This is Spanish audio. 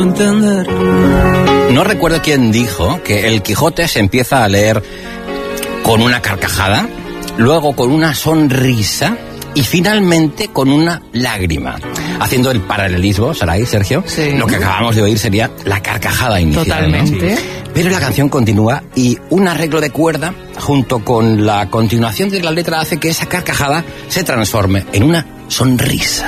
entender. No recuerdo quién dijo que el Quijote se empieza a leer con una carcajada, luego con una sonrisa y finalmente con una lágrima. Haciendo el paralelismo, Saray, Sergio, sí. Lo que acabamos de oír sería la carcajada inicial. Totalmente. ¿No? Pero la canción continúa y un arreglo de cuerda junto con la continuación de la letra hace que esa carcajada se transforme en una sonrisa.